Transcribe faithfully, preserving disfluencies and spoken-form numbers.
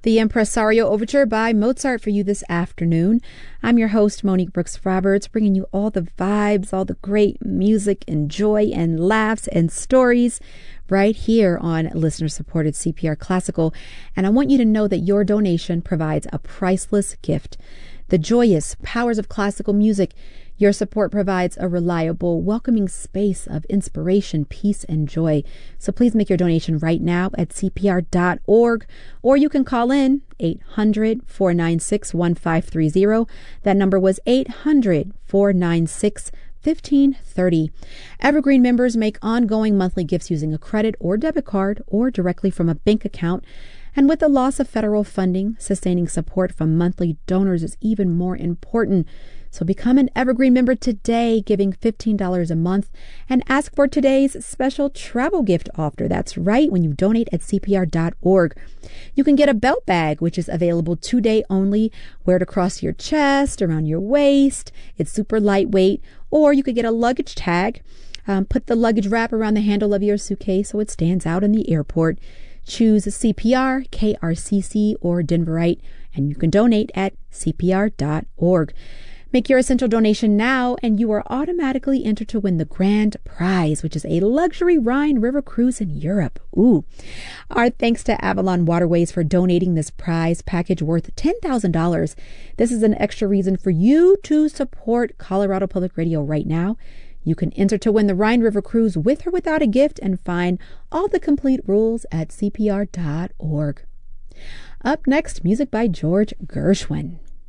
The Impresario Overture by Mozart for you this afternoon. I'm your host, Monique Brooks Roberts, bringing you all the vibes, all the great music and joy and laughs and stories right here on listener-supported C P R Classical. And I want you to know that your donation provides a priceless gift. The joyous powers of classical music. Your support provides a reliable, welcoming space of inspiration, peace, and joy. So please make your donation right now at C P R dot org, or you can call in eight hundred, four nine six, one five three zero. That number was eight hundred, four nine six, fifteen thirty. Evergreen members make ongoing monthly gifts using a credit or debit card or directly from a bank account. And with the loss of federal funding, sustaining support from monthly donors is even more important. So become an Evergreen member today, giving fifteen dollars a month, and ask for today's special travel gift offer. That's right, when you donate at C P R dot org. You can get a belt bag, which is available today only. Wear it across your chest, around your waist. It's super lightweight. Or you could get a luggage tag. Um, put the luggage wrap around the handle of your suitcase so it stands out in the airport. Choose C P R, K R C C, or Denverite, and you can donate at C P R dot org. Make your essential donation now, and you are automatically entered to win the grand prize, which is a luxury Rhine River cruise in Europe. Ooh. Our thanks to Avalon Waterways for donating this prize package worth ten thousand dollars. This is an extra reason for you to support Colorado Public Radio right now. You can enter to win the Rhine River cruise with or without a gift and find all the complete rules at C P R dot org. Up next, music by George Gershwin.